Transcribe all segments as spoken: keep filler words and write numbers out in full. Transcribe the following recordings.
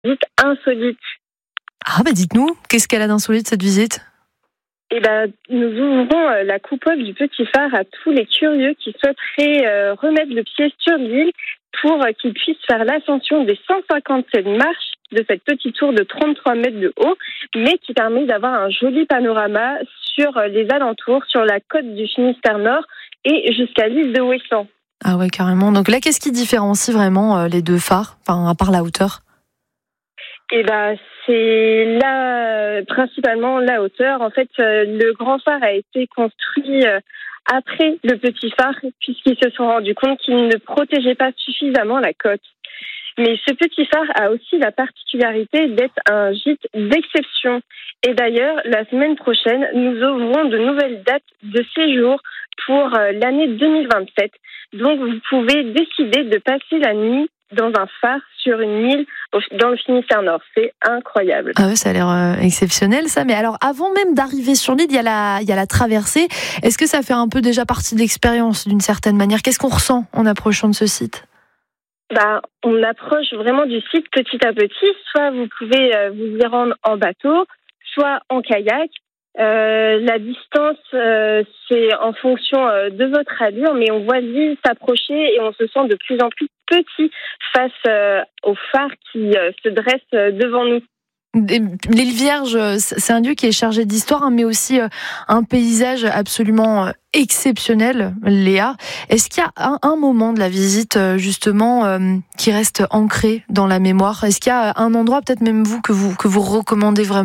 visite insolite. Ah bah dites-nous, qu'est-ce qu'elle a d'insolite cette visite ? Et ben, nous ouvrons euh, la coupole du Petit Phare à tous les curieux qui souhaiteraient euh, remettre le pied sur l'île pour euh, qu'ils puissent faire l'ascension des cent cinquante-sept marches de cette petite tour de trente-trois mètres de haut, mais qui permet d'avoir un joli panorama sur euh, les alentours, sur la côte du Finistère Nord et jusqu'à l'île de Ouessant. Ah ouais, carrément. Donc là, qu'est-ce qui différencie vraiment euh, les deux phares, enfin, à part la hauteur ? Et ben, c'est là, principalement la hauteur. En fait, euh, le grand phare a été construit euh, après le petit phare, puisqu'ils se sont rendus compte qu'il ne protégeait pas suffisamment la côte. Mais ce petit phare a aussi la particularité d'être un gîte d'exception. Et d'ailleurs, la semaine prochaine, nous ouvrons de nouvelles dates de séjour pour euh, l'année deux mille vingt-sept. Donc, vous pouvez décider de passer la nuit dans un phare sur une île dans le Finistère Nord. C'est incroyable. Ah ouais, ça a l'air euh, exceptionnel ça. Mais alors, avant même d'arriver sur l'île, il y a la, il y a la traversée. Est-ce que ça fait un peu déjà partie de l'expérience d'une certaine manière ? Qu'est-ce qu'on ressent en approchant de ce site ? Bah, on approche vraiment du site petit à petit. Soit vous pouvez euh, vous y rendre en bateau, soit en kayak. Euh, la distance, euh, c'est en fonction euh, de votre allure, mais on voit l'île s'approcher et on se sent de plus en plus petit face euh, au phare qui euh, se dresse euh, devant nous. L'île Vierge, c'est un lieu qui est chargé d'histoire, hein, mais aussi euh, un paysage absolument euh, exceptionnel, Léa. Est-ce qu'il y a un, un moment de la visite, euh, justement, euh, qui reste ancré dans la mémoire ? Est-ce qu'il y a un endroit, peut-être même vous, que vous, que vous recommandez vraiment ?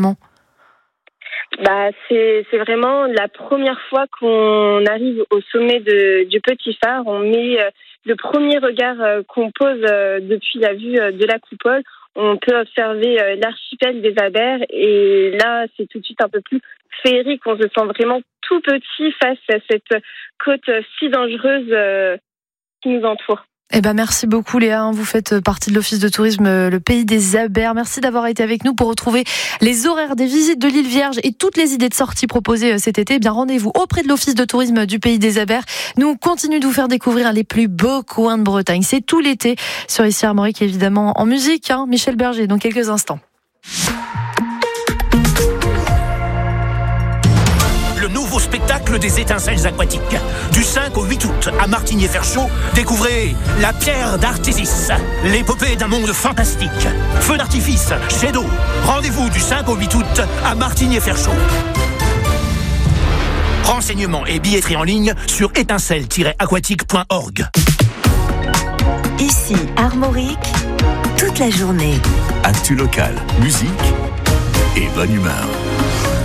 Bah, c'est, c'est vraiment la première fois qu'on arrive au sommet de, du Petit Phare. On met euh, le premier regard euh, qu'on pose euh, depuis la vue euh, de la coupole. On peut observer euh, l'archipel des Abers et là, c'est tout de suite un peu plus féerique. On se sent vraiment tout petit face à cette côte si dangereuse euh, qui nous entoure. Eh ben merci beaucoup Léa, vous faites partie de l'Office de tourisme Le Pays des Abers. Merci d'avoir été avec nous pour retrouver les horaires des visites de l'île Vierge et toutes les idées de sorties proposées cet été. Eh bien rendez-vous auprès de l'Office de tourisme du Pays des Abers. Nous on continue de vous faire découvrir les plus beaux coins de Bretagne. C'est tout l'été sur Ici Armorique, évidemment en musique, hein, Michel Berger dans quelques instants. Le nouveau spectacle des étincelles aquatiques. Du cinq au huit août, à Martigny-Ferchaud, découvrez La Pierre d'Artésis, l'épopée d'un monde fantastique. Feu d'artifice, jet d'eau. Rendez-vous du cinq au huit août à Martigny-Ferchaud. Renseignements et billetterie en ligne sur étincelle tiret aquatique point org. Ici Armorique, toute la journée. Actu local, musique et bonne humeur.